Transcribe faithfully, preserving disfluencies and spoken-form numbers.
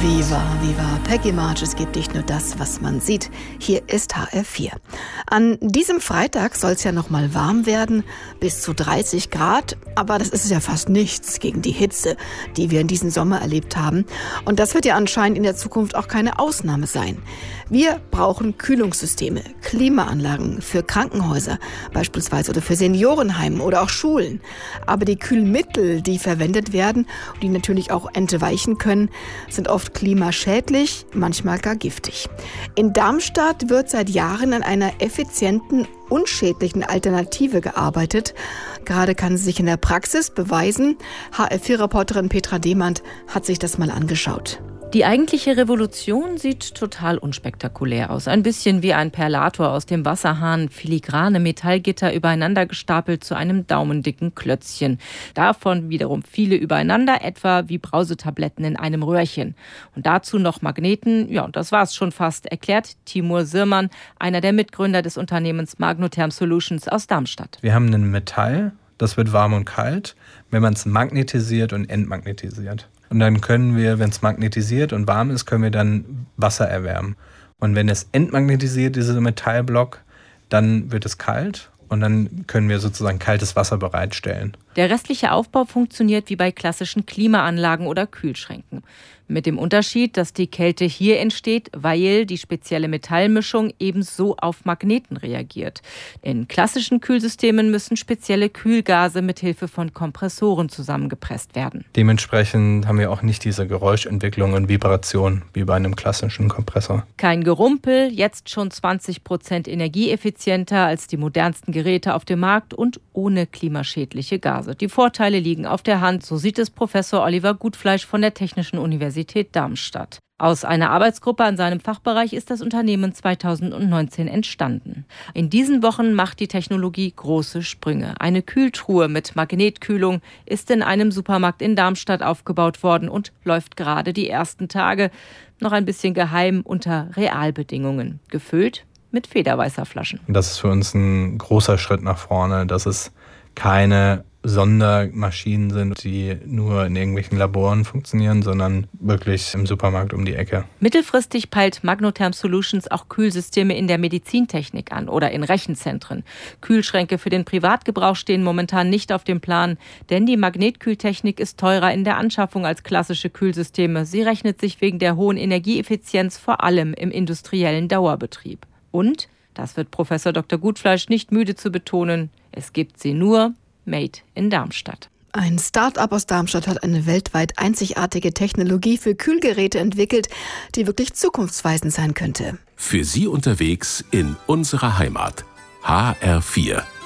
Viva, viva, Peggy March, es gibt nicht nur das, was man sieht. Hier ist H R vier. An diesem Freitag soll es ja noch mal warm werden, bis zu dreißig Grad. Aber das ist ja fast nichts gegen die Hitze, die wir in diesem Sommer erlebt haben. Und das wird ja anscheinend in der Zukunft auch keine Ausnahme sein. Wir brauchen Kühlungssysteme, Klimaanlagen für Krankenhäuser beispielsweise oder für Seniorenheime oder auch Schulen. Aber die Kühlmittel, die verwendet werden und die natürlich auch entweichen können, sind oft klimaschädlich, manchmal gar giftig. In Darmstadt wird seit Jahren an einer effizienten, unschädlichen Alternative gearbeitet. Gerade kann sie sich in der Praxis beweisen. H R vier Reporterin Petra Demand hat sich das mal angeschaut. Die eigentliche Revolution sieht total unspektakulär aus. Ein bisschen wie ein Perlator aus dem Wasserhahn, filigrane Metallgitter übereinander gestapelt zu einem daumendicken Klötzchen. Davon wiederum viele übereinander, etwa wie Brausetabletten in einem Röhrchen. Und dazu noch Magneten, ja, und das war's schon fast, erklärt Timur Sirman, einer der Mitgründer des Unternehmens Magnotherm Solutions aus Darmstadt. Wir haben ein Metall, das wird warm und kalt, wenn man es magnetisiert und entmagnetisiert. Und dann können wir, wenn es magnetisiert und warm ist, können wir dann Wasser erwärmen. Und wenn es entmagnetisiert, dieser Metallblock, dann wird es kalt und dann können wir sozusagen kaltes Wasser bereitstellen. Der restliche Aufbau funktioniert wie bei klassischen Klimaanlagen oder Kühlschränken. Mit dem Unterschied, dass die Kälte hier entsteht, weil die spezielle Metallmischung ebenso auf Magneten reagiert. In klassischen Kühlsystemen müssen spezielle Kühlgase mit Hilfe von Kompressoren zusammengepresst werden. Dementsprechend haben wir auch nicht diese Geräuschentwicklung und Vibration wie bei einem klassischen Kompressor. Kein Gerumpel, jetzt schon zwanzig Prozent energieeffizienter als die modernsten Geräte auf dem Markt und ohne klimaschädliche Gase. Die Vorteile liegen auf der Hand, so sieht es Professor Oliver Gutfleisch von der Technischen Universität Darmstadt. Aus einer Arbeitsgruppe an seinem Fachbereich ist das Unternehmen zweitausendneunzehn entstanden. In diesen Wochen macht die Technologie große Sprünge. Eine Kühltruhe mit Magnetkühlung ist in einem Supermarkt in Darmstadt aufgebaut worden und läuft gerade die ersten Tage noch ein bisschen geheim unter Realbedingungen. Gefüllt mit Federweißer-Flaschen. Das ist für uns ein großer Schritt nach vorne, dass es keine Sondermaschinen sind, die nur in irgendwelchen Laboren funktionieren, sondern wirklich im Supermarkt um die Ecke. Mittelfristig peilt Magnotherm Solutions auch Kühlsysteme in der Medizintechnik an oder in Rechenzentren. Kühlschränke für den Privatgebrauch stehen momentan nicht auf dem Plan, denn die Magnetkühltechnik ist teurer in der Anschaffung als klassische Kühlsysteme. Sie rechnet sich wegen der hohen Energieeffizienz vor allem im industriellen Dauerbetrieb. Und, das wird Professor Doktor Gutfleisch nicht müde zu betonen, es gibt sie nur made in Darmstadt. Ein Start-up aus Darmstadt hat eine weltweit einzigartige Technologie für Kühlgeräte entwickelt, die wirklich zukunftsweisend sein könnte. Für Sie unterwegs in unserer Heimat. H R vier.